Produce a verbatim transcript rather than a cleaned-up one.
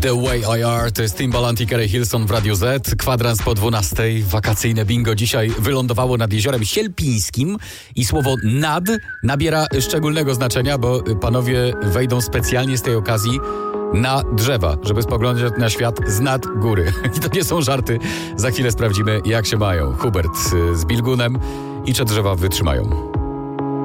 The Way I Are, to jest Timbaland i Keri Hilson w Radiu Z. Kwadrans po dwunastej, wakacyjne bingo dzisiaj wylądowało nad Jeziorem Sielpińskim i słowo nad nabiera szczególnego znaczenia, bo panowie wejdą specjalnie z tej okazji na drzewa, żeby spoglądać na świat z nad góry. I to nie są żarty, za chwilę sprawdzimy, jak się mają Hubert z Bilgunem i czy drzewa wytrzymają.